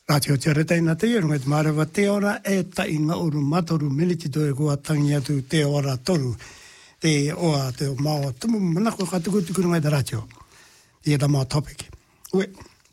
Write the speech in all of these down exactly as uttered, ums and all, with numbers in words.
Ratio Cherete na te runga te marawa te ora e ta inga uru matoru militi toe kua tangi atu te ora toru. Te oa te o mao tumu manako katuku tuku runga te ratio. Te ta mao topic. Ue,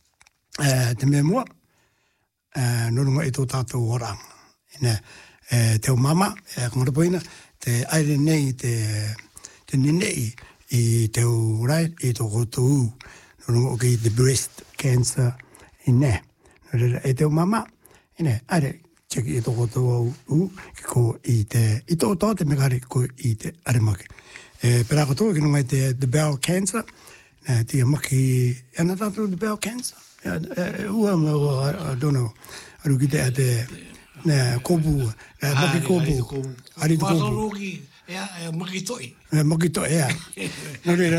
te mea mua, nurunga i tō tātou orang. Ine, te o mama, e kongrapoina, te aere nei, te, te ninei i te o rai, i tō koutou, nurunga o ki te breast cancer, ine. E te o mama, ine, aere, cheki i tō koutou au u, ki ko i te, i tō tō te megari ko i te aremake. E, pera katoa, ki nunga i te the bowel cancer, e, te maki, ana tātou the bowel cancer? E, ua ma, I don't know, aru ki te a te, ne, kōpu, e, maki kōpu, ari te kōpu. Whakaroki, ea, e, maki toi. E, maki toi, ea. Nō reira,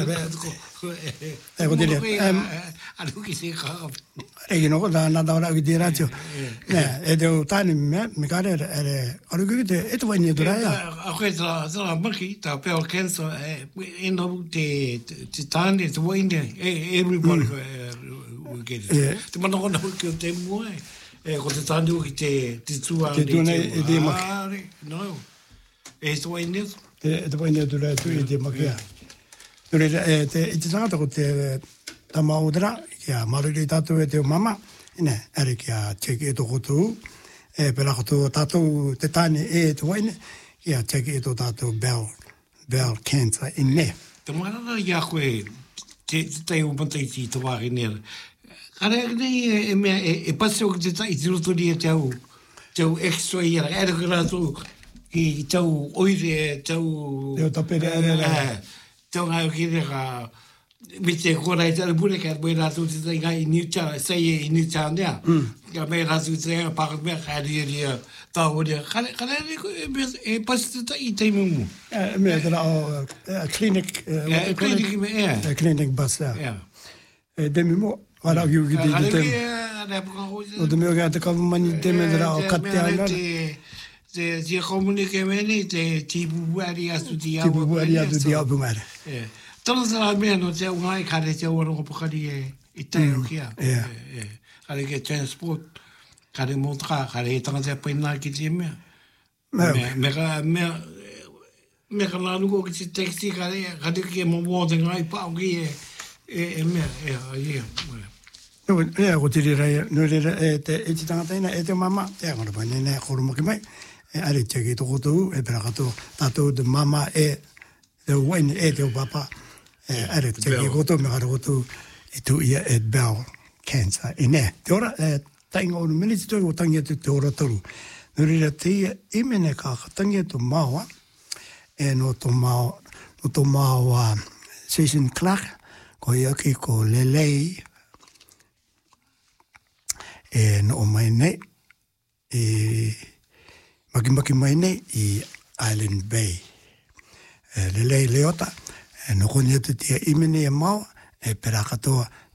e, ko te rea. Aru ki se kāp. E ki noko, tā nā tāwara ki te ratio. Nē, e te o tāne me, me kāre, e, aru ki te, e te waini e tu raya. A koe tā, tā maki, tā pēo cancer, e nau te, te tāne, te waini, e, everybody, e, get it. Te manako nau ki o te mua, e, ko te tāne o ki te, te tua. Te tua nei, e te maki. Āre, no. E te waini e tu. E te waini e tu raya tu i te maki. Nō reira, e te, i te tangata ko te, tama o tera, kia maruri tātou e te o mama, ine, ere kia cheki e tō koutou, e pera koutou tātou te tāne e te waine, kia cheki e tō tātou bowel, bowel cancer, ine. Te marara i a koe, te tei o matai ti te wāre nera. Kare nei e mea, e pase o ki te tai, te rotori e te au, te au extra i ara, ere kura tō, i te au oire, te au... Te au tapere, ere, ere. Te au ngai o kire ka... Me te kora i te arabure ka mea rātou te tai ngai i Newtown, sei e i Newtown nea. Ka mea rātou te tai pākat mea ka ria ria tāo ria. Kare e pasi te tai i teime mu. Mea te rao clinic. Clinic me ea. Clinic bus, ea. Demi mo, wara ki uki te i teime. O te mea kia te kawamani teime te rao kate ana. Te tia komunike meni, te tipupuari atu ti au. Tipupuari atu ti au pungare. Tōna tara mea no te au ngai kare te au aronga pokari e i tei o kia. Kare ke transport, kare motaka, kare e tangata pai nā ki te mea. Me ka, mea, me ka nānuko ki te taxi kare, kare ki e mamoa te ngai pāo ki e, e mea, e a ia. Ea, ko tiri rai, no reira, e te e ti tangata ina, e te mama, e a ngara pai nene, koromaki mai, e are teki toko tōu, e pera kato, tātou te mama e, te waini e te o papa, e are teki koto, me kare koto, e tu ia e bowel cancer, e ne. Te ora, e tainga unu miniti toi o tangi atu te ora toru. No reira, te ia imene ka tangi atu maua, e no to mao, no to maua Susan Clark, ko ia ki ko lelei, e no o mai nei, e maki-maki mai nei i Island Bay. E lelei leota, e no koni atu tia imene e mau, e pera katoa